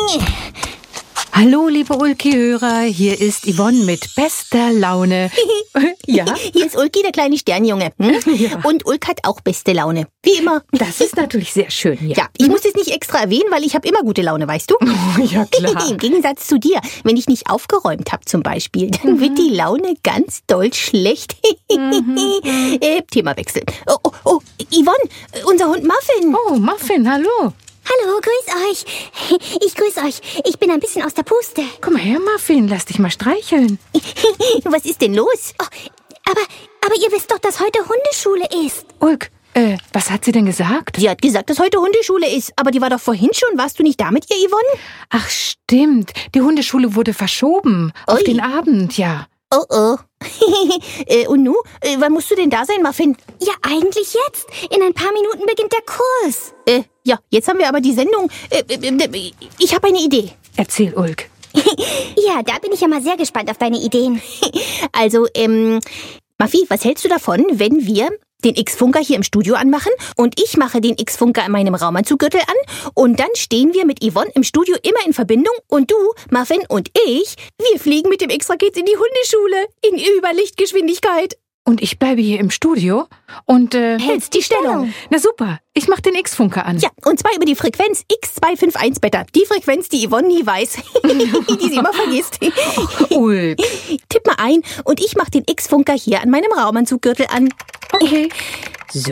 Hallo, liebe Ulki-Hörer, hier ist Yvonne mit bester Laune. Ja? Hier ist Ulki, der kleine Sternjunge. Ja. Und Ulk hat auch beste Laune. Wie immer. Das ist natürlich sehr schön, ja. Ja, ich muss es nicht extra erwähnen, weil ich habe immer gute Laune, weißt du? Oh, ja, klar. Im Gegensatz zu dir. Wenn ich nicht aufgeräumt habe zum Beispiel, dann wird die Laune ganz doll schlecht. Themawechsel. Oh, Yvonne, unser Hund Muffin. Oh, Muffin, hallo. Hallo, grüß euch. Ich grüß euch. Ich bin ein bisschen aus der Puste. Komm mal her, Muffin, lass dich mal streicheln. Was ist denn los? Oh, aber ihr wisst doch, dass heute Hundeschule ist. Ulk, was hat sie denn gesagt? Sie hat gesagt, dass heute Hundeschule ist. Aber die war doch vorhin schon. Warst du nicht da mit ihr, Yvonne? Ach, stimmt. Die Hundeschule wurde verschoben. Auf Ui. den Abend, ja. Oh. Und nu? Wann musst du denn da sein, Muffin? Ja, eigentlich jetzt. In ein paar Minuten beginnt der Kurs. Ja, jetzt haben wir aber die Sendung. Ich habe eine Idee. Erzähl, Ulk. Ja, da bin ich ja mal sehr gespannt auf deine Ideen. Also, Muffi, was hältst du davon, wenn wir den X-Funker hier im Studio anmachen und ich mache den X-Funker an meinem Raumanzuggürtel an und dann stehen wir mit Yvonne im Studio immer in Verbindung und du, Muffin und ich, wir fliegen mit dem X-Raket in die Hundeschule in Überlichtgeschwindigkeit. Und ich bleibe hier im Studio und Hältst die Stellung. Na super, ich mach den X-Funker an. Ja, und zwar über die Frequenz X251 Beta. Die Frequenz, die Yvonne nie weiß. Die sie immer vergisst. Ulk. Tipp mal ein und ich mach den X-Funker hier an meinem Raumanzuggürtel an. Okay. So.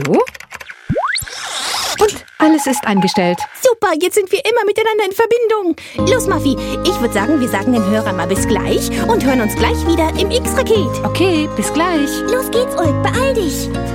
Und alles ist eingestellt. Super, jetzt sind wir immer miteinander in Verbindung. Los, Muffi, ich würde sagen, wir sagen den Hörern mal bis gleich und hören uns gleich wieder im X-Raket. Okay, bis gleich. Los geht's, Ulk, beeil dich.